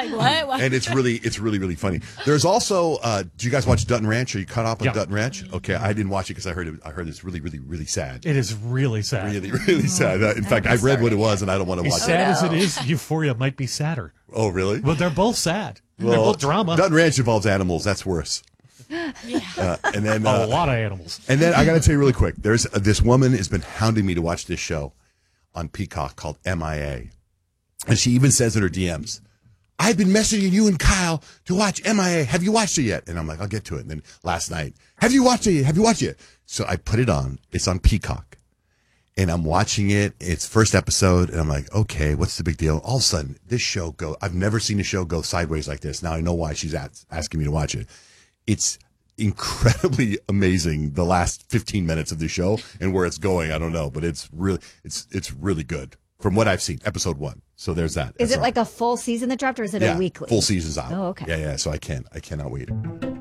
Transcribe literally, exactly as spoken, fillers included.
like, what? what? And it's really, it's really, really funny. There's also, uh, do you guys watch Dutton Ranch? Are you caught up on Yeah. Dutton Ranch? Okay, I didn't watch it because I heard it. I heard it's really, really, really sad. It is really sad. Really, really sad. Uh, in fact, I read what it was, and I don't want to watch As it. sad as it is, Euphoria might be sadder. Oh, really? But they're both sad. they're Well, both drama. Dutton Ranch involves animals. That's worse. Yeah. Uh, and then A uh, lot of animals. And then I got to tell you really quick. There's uh, this woman has been hounding me to watch this show on Peacock called M I A, and she even says in her D Ms, "I've been messaging you and Kyle to watch M I A. Have you watched it yet?" And I'm like, "I'll get to it." And then last night, "Have you watched it yet? Have you watched it?" So I put it on. It's on Peacock, and I'm watching it. It's first episode, and I'm like, "Okay, what's the big deal?" All of a sudden, this show go. I've never seen a show go sideways like this. Now I know why she's at, asking me to watch it. It's incredibly amazing, the last fifteen minutes of the show, and where it's going I don't know, but it's really it's it's really good from what I've seen. Episode one, so there's that. Is That's it all. like a full season that dropped, or is it Yeah, a weekly? full season's out. Oh, okay. Yeah, yeah. So I can't I cannot wait.